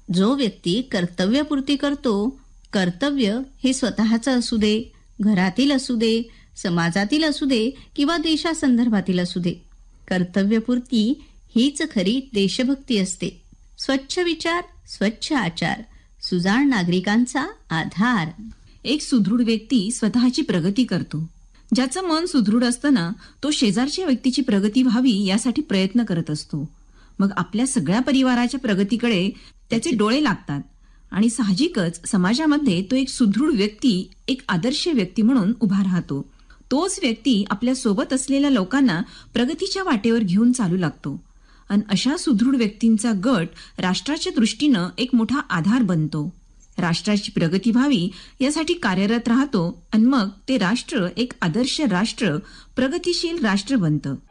जो व्यक्ती कर्तव्यपूर्ती करतो, कर्तव्य हे स्वतःचं असू दे, घरातील असू दे, समाजातील असू दे किंवा देशासंदर्भातील असू दे, कर्तव्यपूर्ती हीच खरी देशभक्ती असते. स्वच्छ विचार, स्वच्छ आचार, सुजाण नागरिकांचा आधार. एक सुदृढ व्यक्ती स्वतःची प्रगती करतो. ज्याचं मन सुदृढ असतं ना, तो शेजारच्या व्यक्तीची प्रगती व्हावी यासाठी प्रयत्न करत असतो. मग आपल्या सगळ्या परिवाराच्या प्रगतीकडे त्याचे डोळे लागतात आणि साहजिकच समाजामध्ये तो एक सुदृढ व्यक्ती, एक आदर्श व्यक्ती म्हणून उभा राहतो. तोच व्यक्ती आपल्या सोबत असलेल्या लोकांना प्रगतीच्या वाटेवर घेऊन चालू लागतो आणि अशा सुदृढ व्यक्तींचा गट राष्ट्राच्या दृष्टीनं एक मोठा आधार बनतो. राष्ट्राची प्रगती व्हावी यासाठी कार्यरत राहतो आणि मग ते राष्ट्र एक आदर्श राष्ट्र, प्रगतिशील राष्ट्र बनतं.